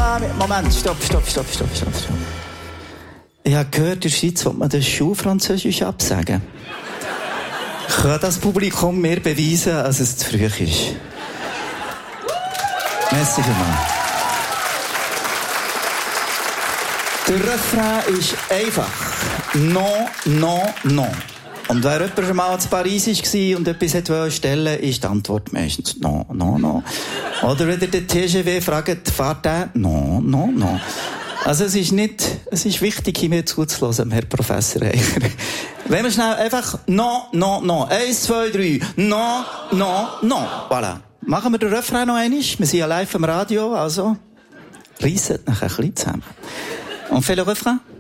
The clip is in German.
Moment, stopp. Ich habe gehört, in der Schweiz will man das Schulfranzösisch absagen. Kann das Publikum mir beweisen, dass es zu früh ist? Merci vielmals. Der Refrain ist einfach. Non, non, non. Und wer jemand schon mal in Paris war und etwas stellen wollte, ist die Antwort meistens non, non, non. Oder wenn ihr den TGV fragt, fahrt der? Non, non, non. Also es ist wichtig, hier mir zuzuhören, Herr Professor Eicher. Wenn wir schnell einfach non, non, non. 1, 2, 3. Non, non, non. Voilà. Machen wir den Refrain noch einmal. Wir sind ja live am Radio, also reissen nachher ein bisschen zusammen. On fait le refrain?